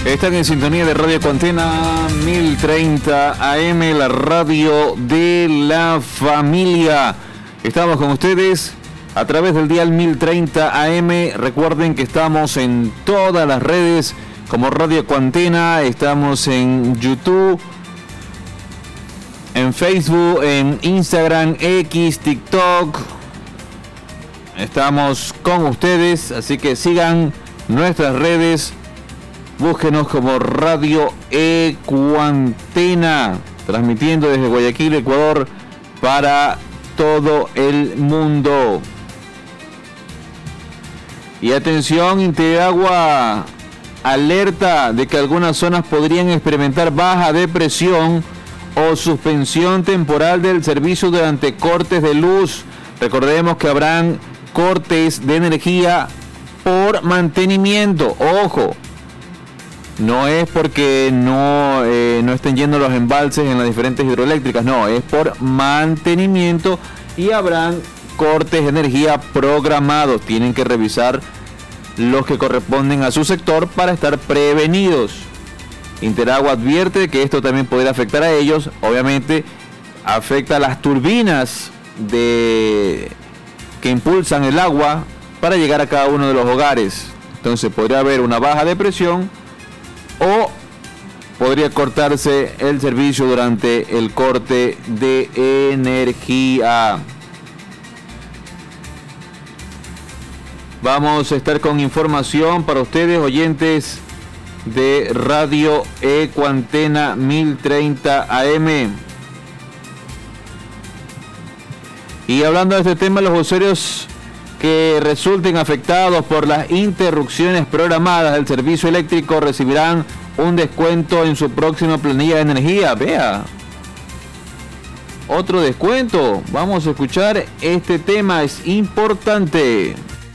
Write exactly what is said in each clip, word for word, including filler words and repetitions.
Están en sintonía de Radio Cuantena mil treinta A M, la radio de la familia. Estamos con ustedes a través del dial mil treinta A M. Recuerden que estamos en todas las redes como Radio Cuantena. Estamos en YouTube, en Facebook, en Instagram, X, TikTok. Estamos con ustedes, así que sigan nuestras redes. Búsquenos como Radio Cuantena, transmitiendo desde Guayaquil, Ecuador, para todo el mundo. Y atención, Inteagua alerta de que algunas zonas podrían experimentar baja de presión o suspensión temporal del servicio durante cortes de luz. Recordemos que habrán cortes de energía por mantenimiento. Ojo. No es porque no, eh, no estén yendo los embalses en las diferentes hidroeléctricas, no, es por mantenimiento y habrán cortes de energía programados. Tienen que revisar los que corresponden a su sector para estar prevenidos. Interagua advierte que esto también podría afectar a ellos. Obviamente afecta a las turbinas de, que impulsan el agua para llegar a cada uno de los hogares. Entonces podría haber una baja de presión o podría cortarse el servicio durante el corte de energía. Vamos a estar con información para ustedes, oyentes de Radio Cuantena mil treinta A M. Y hablando de este tema, los usuarios que resulten afectados por las interrupciones programadas del servicio eléctrico recibirán un descuento en su próxima planilla de energía. Vea, otro descuento. Vamos a escuchar este tema, es importante.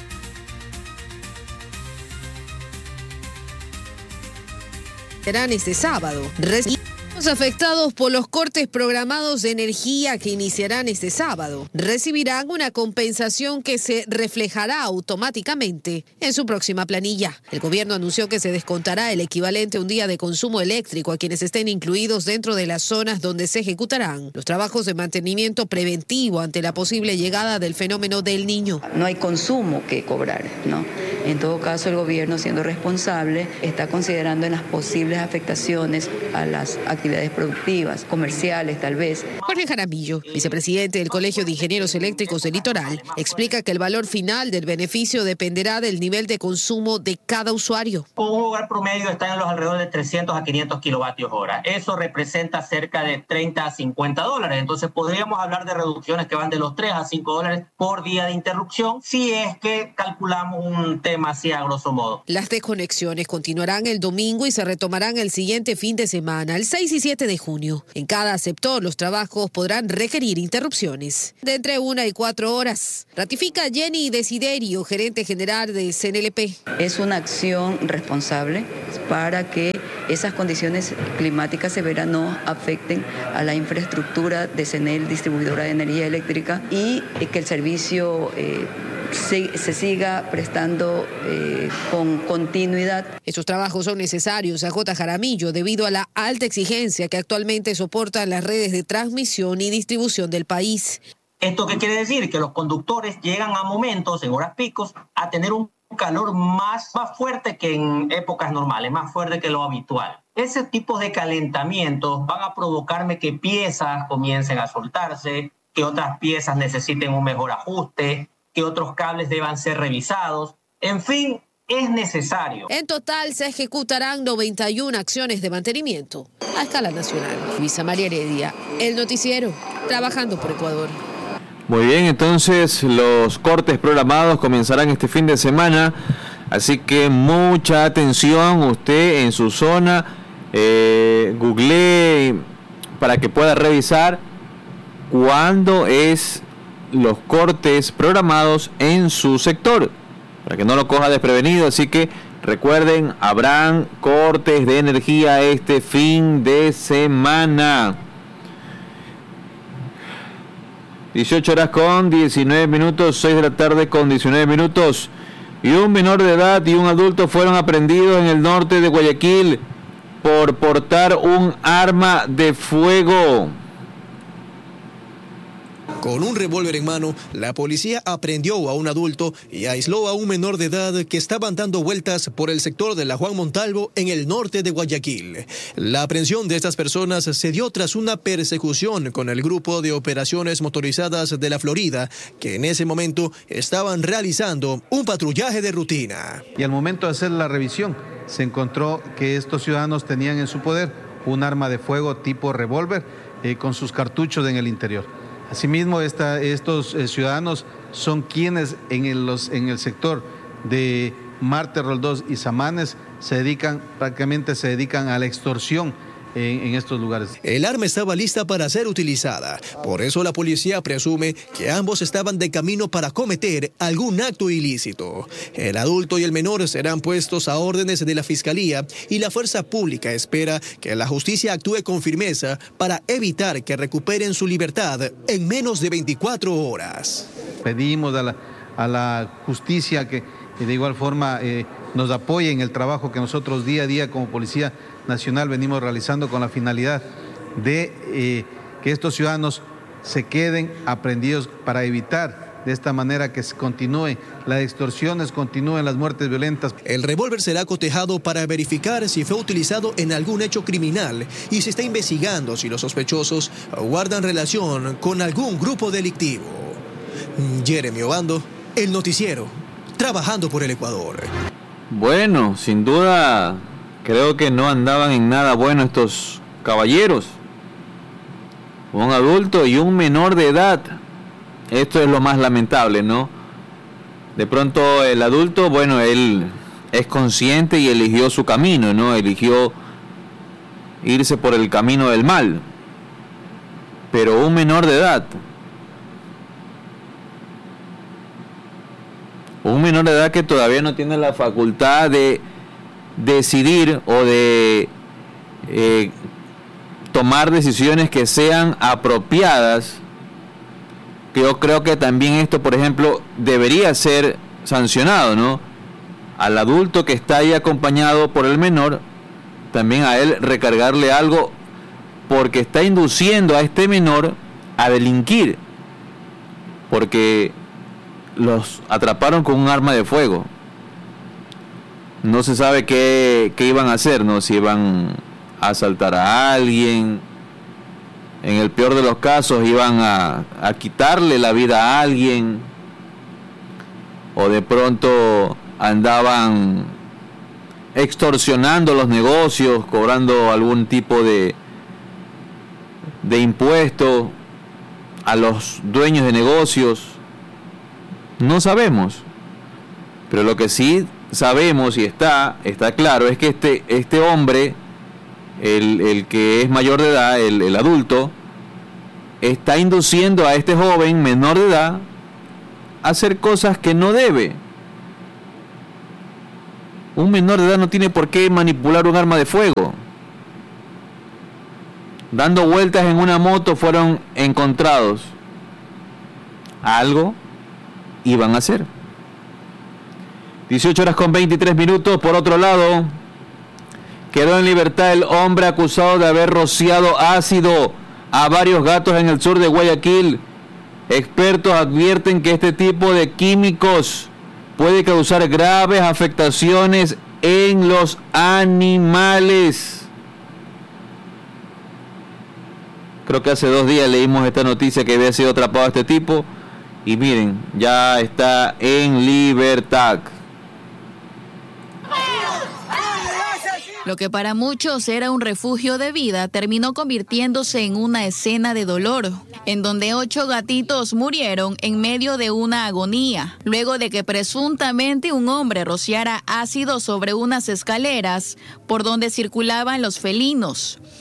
Serán este sábado. Los afectados por los cortes programados de energía que iniciarán este sábado recibirán una compensación que se reflejará automáticamente en su próxima planilla. El gobierno anunció que se descontará el equivalente a un día de consumo eléctrico a quienes estén incluidos dentro de las zonas donde se ejecutarán los trabajos de mantenimiento preventivo ante la posible llegada del fenómeno del Niño. No hay consumo que cobrar, ¿no? En todo caso, el gobierno, siendo responsable, está considerando en las posibles afectaciones a las actividades productivas, comerciales, tal vez. Jorge Jaramillo, vicepresidente del Colegio de Ingenieros Eléctricos del Litoral, explica que el valor final del beneficio dependerá del nivel de consumo de cada usuario. Un hogar promedio está en los alrededor de trescientos a quinientos kilovatios hora. Eso representa cerca de treinta a cincuenta dólares. Entonces podríamos hablar de reducciones que van de los tres a cinco dólares por día de interrupción, si es que calculamos un tema así a grosso modo. Las desconexiones continuarán el domingo y se retomarán el siguiente fin de semana, el seis y siete de junio. En cada sector los trabajos podrán requerir interrupciones de entre una y cuatro horas. Ratifica Jenny Desiderio, gerente general de C N L P. Es una acción responsable para que esas condiciones climáticas severas no afecten a la infraestructura de C N E L, distribuidora de energía eléctrica, y que el servicio eh, se, se siga prestando eh, con continuidad. Estos trabajos son necesarios a J. Jaramillo debido a la alta exigencia que actualmente soportan las redes de transmisión y distribución del país. ¿Esto qué quiere decir? Que los conductores llegan a momentos, en horas picos, a tener un calor más, más fuerte que en épocas normales, más fuerte que lo habitual. Ese tipo de calentamientos van a provocarme que piezas comiencen a soltarse, que otras piezas necesiten un mejor ajuste, que otros cables deban ser revisados. En fin, es necesario. En total se ejecutarán noventa y una acciones de mantenimiento a escala nacional. Luisa María Heredia, El Noticiero, trabajando por Ecuador. Muy bien, entonces los cortes programados comenzarán este fin de semana, así que mucha atención usted en su zona, eh, googlee para que pueda revisar cuándo es los cortes programados en su sector, para que no lo coja desprevenido. Así que recuerden, habrán cortes de energía este fin de semana. dieciocho horas con diecinueve minutos, seis de la tarde con diecinueve minutos. y un menor de edad y un adulto fueron aprehendidos en el norte de Guayaquil por portar un arma de fuego. Con un revólver en mano, la policía aprehendió a un adulto y aisló a un menor de edad que estaban dando vueltas por el sector de la Juan Montalvo en el norte de Guayaquil. La aprehensión de estas personas se dio tras una persecución con el grupo de operaciones motorizadas de la Florida, que en ese momento estaban realizando un patrullaje de rutina. Y al momento de hacer la revisión, se encontró que estos ciudadanos tenían en su poder un arma de fuego tipo revólver eh, con sus cartuchos en el interior. Asimismo, esta, estos eh, ciudadanos son quienes en el, los, en el sector de Marte, Roldós y Samanes se dedican, prácticamente se dedican a la extorsión en, en estos lugares. El arma estaba lista para ser utilizada, por eso la policía presume que ambos estaban de camino para cometer algún acto ilícito. El adulto y el menor serán puestos a órdenes de la Fiscalía y la Fuerza Pública espera que la justicia actúe con firmeza para evitar que recuperen su libertad en menos de veinticuatro horas. Pedimos a la, a la justicia que de igual forma eh, nos apoye en el trabajo que nosotros día a día como Policía Nacional venimos realizando con la finalidad de eh, que estos ciudadanos se queden aprendidos para evitar de esta manera que continúe las extorsiones, continúen las muertes violentas. El revólver será cotejado para verificar si fue utilizado en algún hecho criminal y se está investigando si los sospechosos guardan relación con algún grupo delictivo. Jeremy Obando, El Noticiero, trabajando por el Ecuador. Bueno, sin duda, creo que no andaban en nada bueno estos caballeros. Un adulto y un menor de edad. Esto es lo más lamentable, ¿no? De pronto el adulto, bueno, él es consciente y eligió su camino, ¿no? Eligió irse por el camino del mal. Pero un menor de edad, un menor de edad que todavía no tiene la facultad de decidir o de eh, tomar decisiones que sean apropiadas. Yo creo que también esto, por ejemplo, debería ser sancionado, ¿no? Al adulto que está ahí acompañado por el menor, también a él recargarle algo porque está induciendo a este menor a delinquir, porque los atraparon con un arma de fuego. No se sabe qué, qué iban a hacer, ¿no? Si iban a asaltar a alguien. En el peor de los casos iban a, a quitarle la vida a alguien. O de pronto andaban extorsionando los negocios, cobrando algún tipo de, de impuesto a los dueños de negocios. No sabemos. Pero lo que sí sabemos y está, está claro es que este, este hombre, el, el que es mayor de edad, el, el adulto, está induciendo a este joven menor de edad a hacer cosas que no debe. Un menor de edad no tiene por qué manipular un arma de fuego. Dando vueltas en una moto fueron encontrados. Algo iban a hacer. dieciocho horas con veintitrés minutos. Por otro lado, quedó en libertad el hombre acusado de haber rociado ácido a varios gatos en el sur de Guayaquil. Expertos advierten que este tipo de químicos puede causar graves afectaciones en los animales. Creo que hace dos días leímos esta noticia que había sido atrapado este tipo y miren, ya está en libertad. Lo que para muchos era un refugio de vida terminó convirtiéndose en una escena de dolor, en donde ocho gatitos murieron en medio de una agonía, luego de que presuntamente un hombre rociara ácido sobre unas escaleras por donde circulaban los felinos.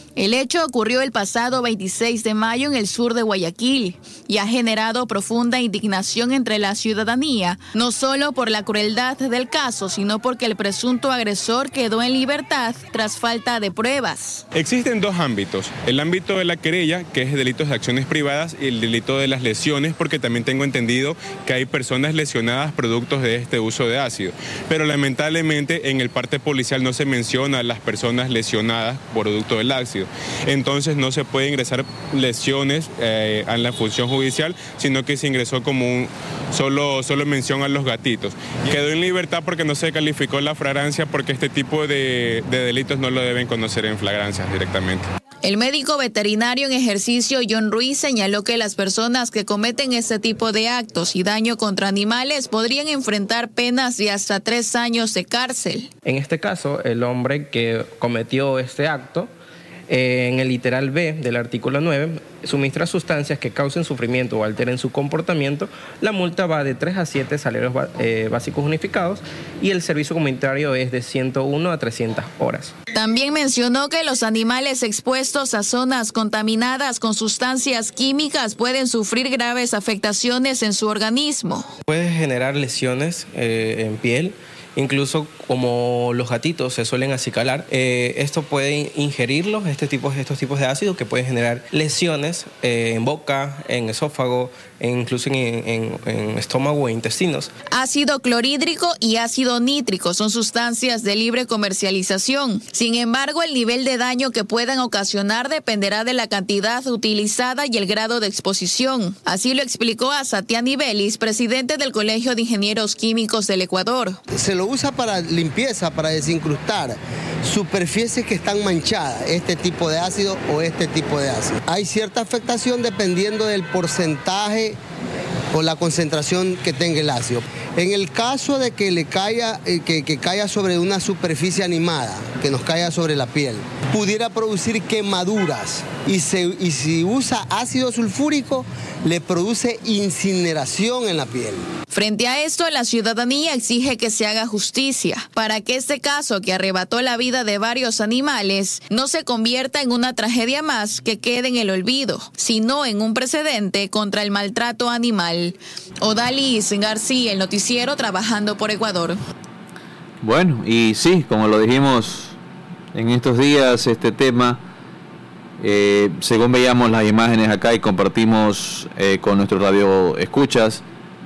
El hecho ocurrió el pasado veintiséis de mayo en el sur de Guayaquil y ha generado profunda indignación entre la ciudadanía, no solo por la crueldad del caso, sino porque el presunto agresor quedó en libertad tras falta de pruebas. Existen dos ámbitos, el ámbito de la querella, que es delitos de acciones privadas, y el delito de las lesiones, porque también tengo entendido que hay personas lesionadas productos de este uso de ácido. Pero lamentablemente en el parte policial no se menciona a las personas lesionadas producto del ácido. Entonces no se puede ingresar lesiones eh, a la función judicial, sino que se ingresó como un solo, solo mención a los gatitos. Quedó en libertad porque no se calificó la flagrancia, porque este tipo de, de delitos no lo deben conocer en flagrancias directamente. El médico veterinario en ejercicio John Ruiz señaló que las personas que cometen este tipo de actos y daño contra animales podrían enfrentar penas de hasta tres años de cárcel. En este caso, el hombre que cometió este acto, eh, en el literal B del artículo nueve, suministra sustancias que causen sufrimiento o alteren su comportamiento, la multa va de tres a siete salarios eh, básicos unificados y el servicio comunitario es de ciento uno a trescientas horas. También mencionó que los animales expuestos a zonas contaminadas con sustancias químicas pueden sufrir graves afectaciones en su organismo. Puede generar lesiones eh, en piel. Incluso como los gatitos se suelen acicalar, eh, esto puede ingerirlos, este tipo, estos tipos de ácidos que pueden generar lesiones eh, en boca, en esófago, e incluso en, en, en estómago e intestinos. Ácido clorhídrico y ácido nítrico son sustancias de libre comercialización. Sin embargo, el nivel de daño que puedan ocasionar dependerá de la cantidad utilizada y el grado de exposición. Así lo explicó a Satiani Vélez, presidente del Colegio de Ingenieros Químicos del Ecuador. Se lo usa para limpieza, para desincrustar superficies que están manchadas, este tipo de ácido o este tipo de ácido. Hay cierta afectación dependiendo del porcentaje o la concentración que tenga el ácido. En el caso de que le caiga, que, que caiga sobre una superficie animada, que nos caiga sobre la piel, pudiera producir quemaduras y, se, y si usa ácido sulfúrico, le produce incineración en la piel. Frente a esto, la ciudadanía exige que se haga justicia para que este caso que arrebató la vida de varios animales no se convierta en una tragedia más que quede en el olvido, sino en un precedente contra el maltrato animal. Odalis García, el noticiero Trabajando por Ecuador. Bueno, y sí, como lo dijimos en estos días, este tema, eh, según veíamos las imágenes acá y compartimos eh, con nuestro radio escuchas,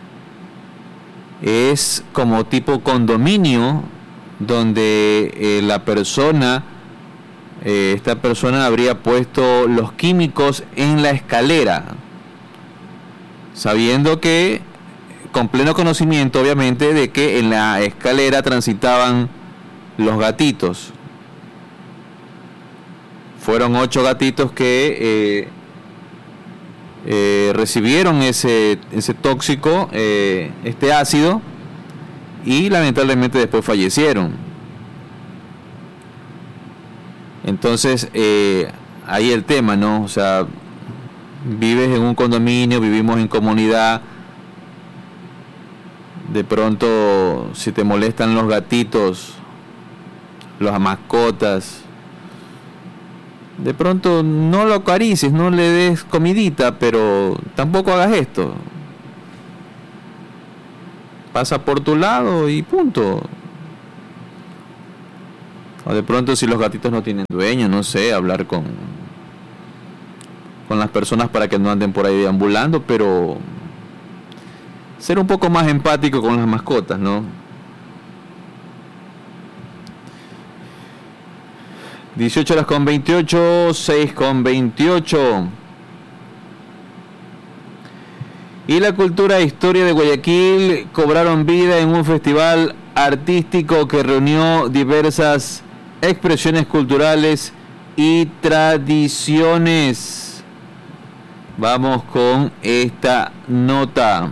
es como tipo condominio donde eh, la persona, eh, esta persona habría puesto los químicos en la escalera, sabiendo que, con pleno conocimiento obviamente, de que en la escalera transitaban los gatitos. Fueron ocho gatitos que eh, eh, recibieron ese, ese tóxico, eh, este ácido, y lamentablemente después fallecieron. Entonces, eh, ahí el tema, ¿no? O sea, vives en un condominio, vivimos en comunidad. De pronto, si te molestan los gatitos, las mascotas, de pronto no lo acaricies, no le des comidita, pero tampoco hagas esto. Pasa por tu lado y punto. O de pronto, si los gatitos no tienen dueño, no sé, hablar con con las personas para que no anden por ahí deambulando, pero ser un poco más empático con las mascotas, ¿no? dieciocho horas con veintiocho, seis con veintiocho. Y la cultura e historia de Guayaquil cobraron vida en un festival artístico que reunió diversas expresiones culturales y tradiciones. Vamos con esta nota.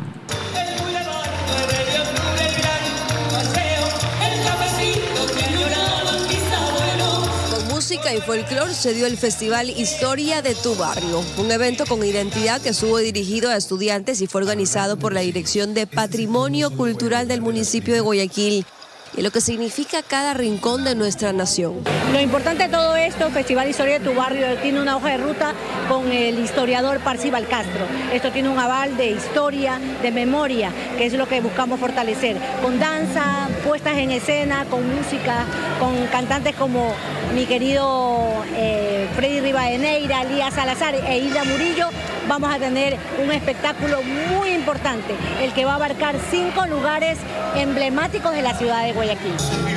Música y folclor se dio el Festival Historia de tu Barrio, un evento con identidad que estuvo dirigido a estudiantes y fue organizado por la Dirección de Patrimonio Cultural del municipio de Guayaquil. y lo que significa cada rincón de nuestra nación. Lo importante de todo esto, Festival Historia de tu Barrio, tiene una hoja de ruta con el historiador Parcival Castro. Esto tiene un aval de historia, de memoria, que es lo que buscamos fortalecer, con danza, puestas en escena, con música, con cantantes como mi querido eh, Freddy Rivadeneira, Lía Salazar e Hilda Murillo. Vamos a tener un espectáculo muy importante, el que va a abarcar cinco lugares emblemáticos de la ciudad de Guayaquil.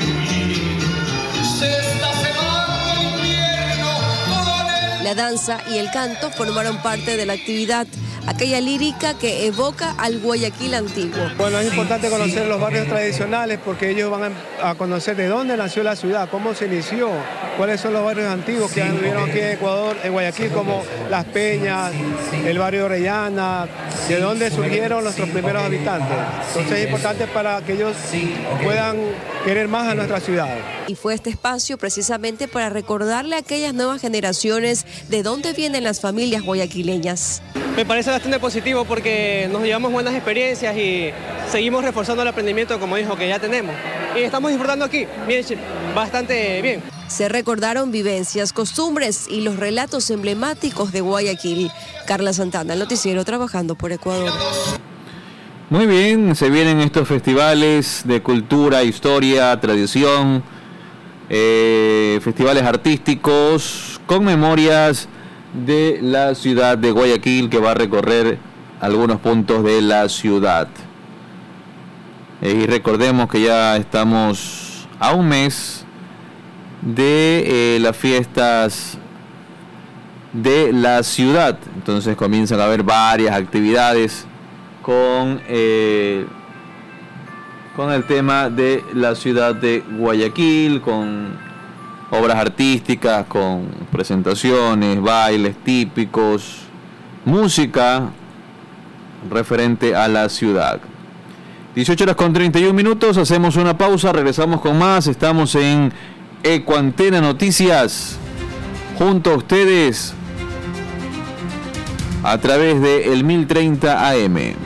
La danza y el canto formaron parte de la actividad, aquella lírica que evoca al Guayaquil antiguo. Bueno, es importante conocer los barrios tradicionales porque ellos van a conocer de dónde nació la ciudad, cómo se inició, cuáles son los barrios antiguos que vivieron aquí en Ecuador, en Guayaquil, como Las Peñas, el barrio Orellana, de dónde surgieron nuestros primeros habitantes. Entonces es importante para que ellos puedan querer más a nuestra ciudad. Y fue este espacio precisamente para recordarle a aquellas nuevas generaciones de dónde vienen las familias guayaquileñas. Me parece bastante positivo porque nos llevamos buenas experiencias y seguimos reforzando el aprendimiento, como dijo, que ya tenemos. Y estamos disfrutando aquí, miren, bastante bien. Se recordaron vivencias, costumbres y los relatos emblemáticos de Guayaquil. Carla Santana, el noticiero Trabajando por Ecuador. Muy bien, se vienen estos festivales de cultura, historia, tradición, eh, festivales artísticos con memorias de la ciudad de Guayaquil, que va a recorrer algunos puntos de la ciudad. Eh, y recordemos que ya estamos a un mes de eh, las fiestas de la ciudad, entonces comienzan a haber varias actividades con eh, con el tema de la ciudad de Guayaquil, con obras artísticas, con presentaciones, bailes típicos, música referente a la ciudad. dieciocho horas con treinta y un minutos, hacemos una pausa, regresamos con más. Estamos en Ecuantena Noticias, junto a ustedes a través de el mil treinta A M.